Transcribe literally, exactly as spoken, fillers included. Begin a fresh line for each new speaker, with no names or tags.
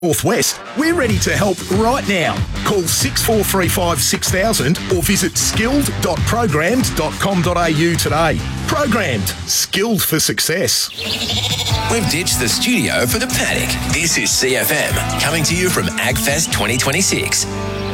Northwest, we're ready to help right now. Call six four three five six thousand or visit skilled dot programmed dot com dot a u today. Programmed, skilled for success.
We've ditched the studio for the paddock. This is C F M, coming to you from AgFest twenty twenty-six.